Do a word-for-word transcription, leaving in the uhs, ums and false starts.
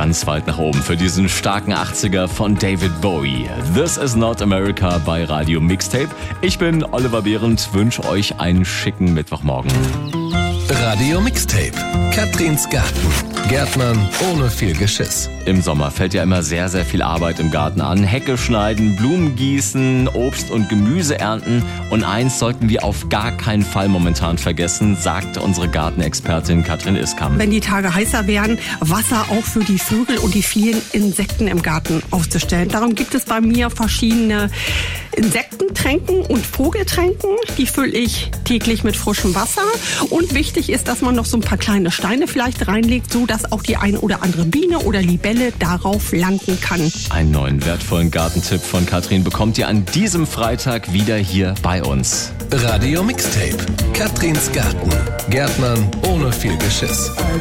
ganz weit nach oben für diesen starken achtziger von David Bowie. This is not America bei Radio Mixtape. Ich bin Oliver Behrendt, wünsche euch einen schicken Mittwochmorgen. Radio Mixtape. Katrins Garten. Gärtnern ohne viel Geschiss. Im Sommer fällt ja immer sehr, sehr viel Arbeit im Garten an. Hecke schneiden, Blumen gießen, Obst und Gemüse ernten. Und eins sollten wir auf gar keinen Fall momentan vergessen, sagt unsere Gartenexpertin Katrin Iskamp. Wenn die Tage heißer werden, Wasser auch für die Vögel und die vielen Insekten im Garten aufzustellen. Darum gibt es bei mir verschiedene Insektentränken und Vogeltränken. Die fülle ich täglich mit frischem Wasser. Und wichtig ist, dass man noch so ein paar kleine Steine vielleicht reinlegt, so dass auch die ein oder andere Biene oder Libelle darauf landen kann. Einen neuen wertvollen Gartentipp von Katrin bekommt ihr an diesem Freitag wieder hier bei uns. Radio Mixtape. Katrins Garten. Gärtnern ohne viel Geschiss.